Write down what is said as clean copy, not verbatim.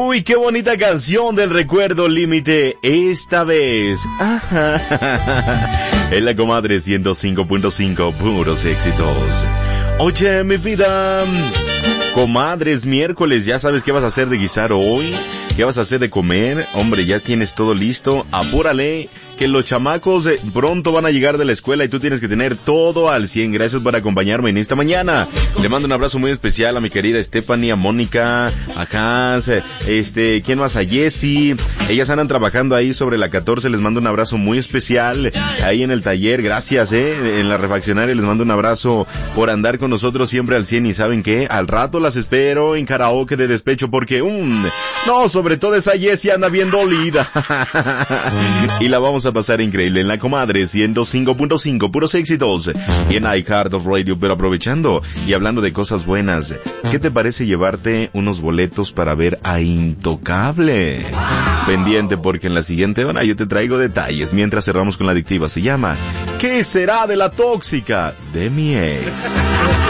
Uy, qué bonita canción del recuerdo límite esta vez. En la comadre 105.5, puros éxitos. Oye, mi vida, comadres, miércoles, ¿ya sabes qué vas a hacer de guisar hoy? ¿Qué vas a hacer de comer? Hombre, ya tienes todo listo. Apúrale, que los chamacos pronto van a llegar de la escuela y tú tienes que tener todo al 100. Gracias por acompañarme en esta mañana. Le mando un abrazo muy especial a mi querida Stephanie, a Mónica, a Hans, ¿quién más? A Jessie. Ellas andan trabajando ahí sobre la 14. Les mando un abrazo muy especial ahí en el taller. Gracias, en la refaccionaria les mando un abrazo por andar con nosotros siempre al 100. Y ¿saben qué? Al rato las espero en karaoke de despecho porque no, sobre todo esa Jessie anda bien dolida. Y la vamos a pasar increíble en la comadre 105.5, puros éxitos, y en iHeart Radio. Pero aprovechando y hablando de cosas buenas, ¿qué te parece llevarte unos boletos para ver a Intocable? Pendiente, porque en la siguiente hora yo te traigo detalles. Mientras cerramos con la adictiva, se llama ¿Qué será de la tóxica de mi ex?